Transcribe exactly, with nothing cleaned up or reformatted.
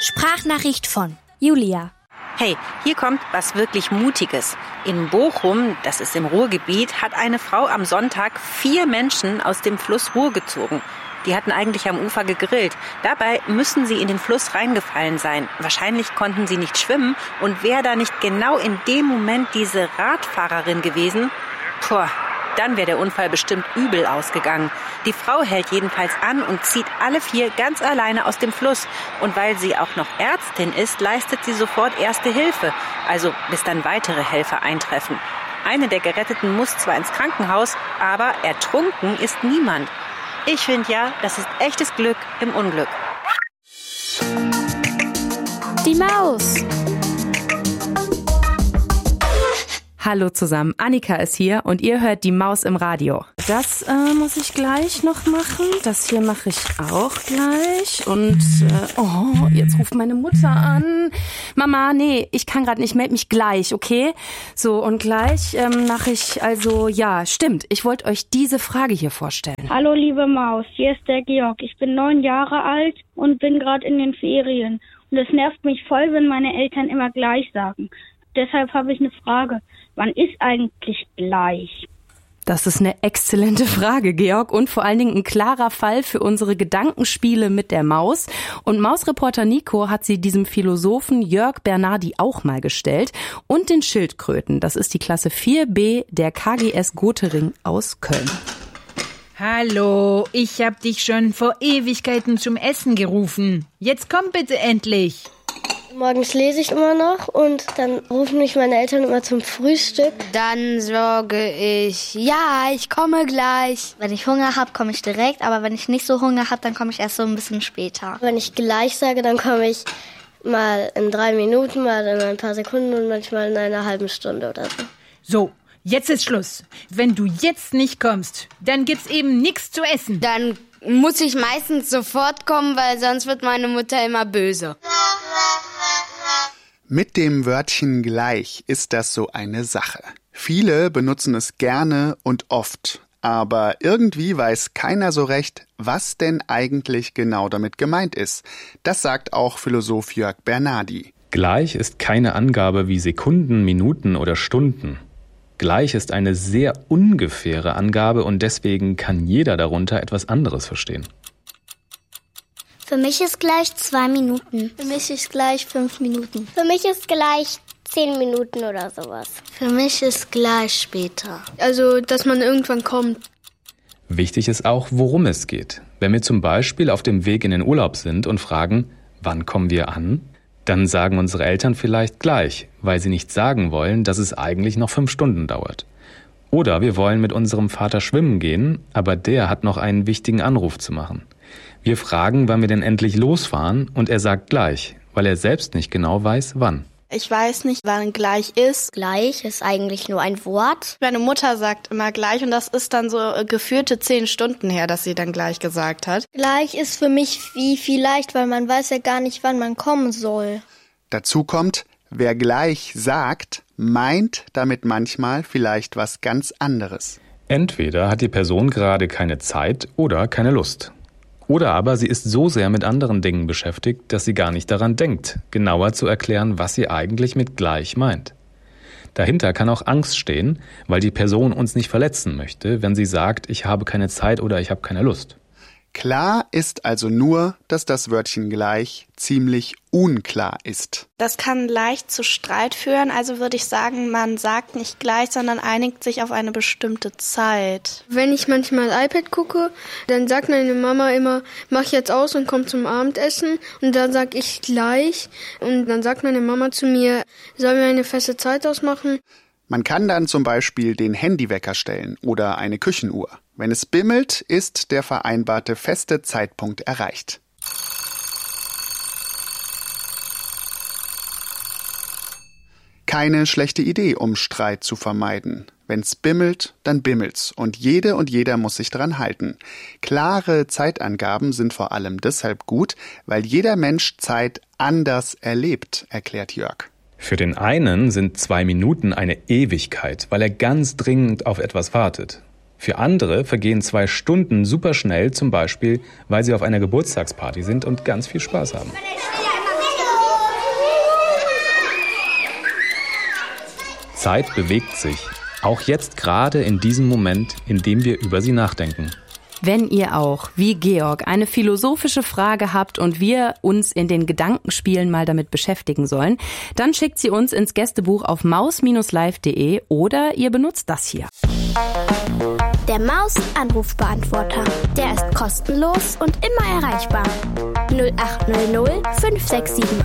Sprachnachricht von Julia. Hey, hier kommt was wirklich Mutiges. In Bochum, das ist im Ruhrgebiet, hat eine Frau am Sonntag vier Menschen aus dem Fluss Ruhr gezogen. Die hatten eigentlich am Ufer gegrillt. Dabei müssen sie in den Fluss reingefallen sein. Wahrscheinlich konnten sie nicht schwimmen. Und wäre da nicht genau in dem Moment diese Radfahrerin gewesen, puh, dann wäre der Unfall bestimmt übel ausgegangen. Die Frau hält jedenfalls an und zieht alle vier ganz alleine aus dem Fluss. Und weil sie auch noch Ärztin ist, leistet sie sofort Erste Hilfe. Also bis dann weitere Helfer eintreffen. Eine der Geretteten muss zwar ins Krankenhaus, aber ertrunken ist niemand. Ich finde ja, das ist echtes Glück im Unglück. Die Maus. Hallo zusammen, Annika ist hier und ihr hört die Maus im Radio. Das äh, muss ich gleich noch machen. Das hier mache ich auch gleich. Und, äh, oh, jetzt ruft meine Mutter an. Mama, nee, ich kann gerade nicht, meld mich gleich, okay? So, und gleich ähm, mache ich, also, ja, stimmt. Ich wollte euch diese Frage hier vorstellen. Hallo, liebe Maus, hier ist der Georg. Ich bin neun Jahre alt und bin gerade in den Ferien. Und es nervt mich voll, wenn meine Eltern immer gleich sagen. Deshalb habe ich eine Frage. Wann ist eigentlich gleich? Das ist eine exzellente Frage, Georg, und vor allen Dingen ein klarer Fall für unsere Gedankenspiele mit der Maus. Und Mausreporter Nico hat sie diesem Philosophen Jörg Bernardi auch mal gestellt. Und den Schildkröten, das ist die Klasse vier b der K G S Gotering aus Köln. Hallo, ich hab dich schon vor Ewigkeiten zum Essen gerufen. Jetzt komm bitte endlich. Morgens lese ich immer noch und dann rufen mich meine Eltern immer zum Frühstück. Dann sage ich, ja, ich komme gleich. Wenn ich Hunger habe, komme ich direkt, aber wenn ich nicht so Hunger habe, dann komme ich erst so ein bisschen später. Wenn ich gleich sage, dann komme ich mal in drei Minuten, mal in ein paar Sekunden und manchmal in einer halben Stunde oder so. So, jetzt ist Schluss. Wenn du jetzt nicht kommst, dann gibt's eben nichts zu essen. Dann muss ich meistens sofort kommen, weil sonst wird meine Mutter immer böse. Mit dem Wörtchen gleich ist das so eine Sache. Viele benutzen es gerne und oft, aber irgendwie weiß keiner so recht, was denn eigentlich genau damit gemeint ist. Das sagt auch Philosoph Jörg Bernardi. Gleich ist keine Angabe wie Sekunden, Minuten oder Stunden. Gleich ist eine sehr ungefähre Angabe und deswegen kann jeder darunter etwas anderes verstehen. Für mich ist gleich zwei Minuten. Für mich ist gleich fünf Minuten. Für mich ist gleich zehn Minuten oder sowas. Für mich ist gleich später. Also, dass man irgendwann kommt. Wichtig ist auch, worum es geht. Wenn wir zum Beispiel auf dem Weg in den Urlaub sind und fragen, wann kommen wir an? Dann sagen unsere Eltern vielleicht gleich, weil sie nicht sagen wollen, dass es eigentlich noch fünf Stunden dauert. Oder wir wollen mit unserem Vater schwimmen gehen, aber der hat noch einen wichtigen Anruf zu machen. Wir fragen, wann wir denn endlich losfahren, und er sagt gleich, weil er selbst nicht genau weiß, wann. Ich weiß nicht, wann gleich ist. Gleich ist eigentlich nur ein Wort. Meine Mutter sagt immer gleich und das ist dann so geführte zehn Stunden her, dass sie dann gleich gesagt hat. Gleich ist für mich wie vielleicht, weil man weiß ja gar nicht, wann man kommen soll. Dazu kommt, wer gleich sagt, meint damit manchmal vielleicht was ganz anderes. Entweder hat die Person gerade keine Zeit oder keine Lust. Oder aber sie ist so sehr mit anderen Dingen beschäftigt, dass sie gar nicht daran denkt, genauer zu erklären, was sie eigentlich mit gleich meint. Dahinter kann auch Angst stehen, weil die Person uns nicht verletzen möchte, wenn sie sagt, ich habe keine Zeit oder ich habe keine Lust. Klar ist also nur, dass das Wörtchen gleich ziemlich unklar ist. Das kann leicht zu Streit führen, also würde ich sagen, man sagt nicht gleich, sondern einigt sich auf eine bestimmte Zeit. Wenn ich manchmal iPad gucke, dann sagt meine Mama immer, mach jetzt aus und komm zum Abendessen. Und dann sag ich gleich. Und dann sagt meine Mama zu mir, sollen wir eine feste Zeit ausmachen? Man kann dann zum Beispiel den Handywecker stellen oder eine Küchenuhr. Wenn es bimmelt, ist der vereinbarte feste Zeitpunkt erreicht. Keine schlechte Idee, um Streit zu vermeiden. Wenn's bimmelt, dann bimmelt's und jede und jeder muss sich dran halten. Klare Zeitangaben sind vor allem deshalb gut, weil jeder Mensch Zeit anders erlebt, erklärt Jörg. Für den einen sind zwei Minuten eine Ewigkeit, weil er ganz dringend auf etwas wartet. Für andere vergehen zwei Stunden super schnell, zum Beispiel, weil sie auf einer Geburtstagsparty sind und ganz viel Spaß haben. Zeit bewegt sich. Auch jetzt gerade in diesem Moment, in dem wir über sie nachdenken. Wenn ihr auch, wie Georg, eine philosophische Frage habt und wir uns in den Gedankenspielen mal damit beschäftigen sollen, dann schickt sie uns ins Gästebuch auf maus Bindestrich live punkt de oder ihr benutzt das hier. Der Maus-Anrufbeantworter. Der ist kostenlos und immer erreichbar. null acht null null fünf sechs sieben